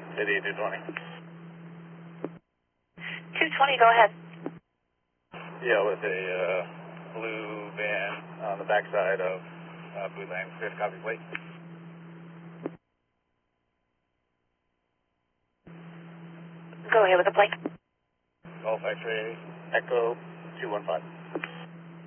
City 220. 220, go ahead. Yeah, with a blue van on the backside of Blue Lane. Good copy, plate. Go ahead with the plate. Golf X-ray Echo 215.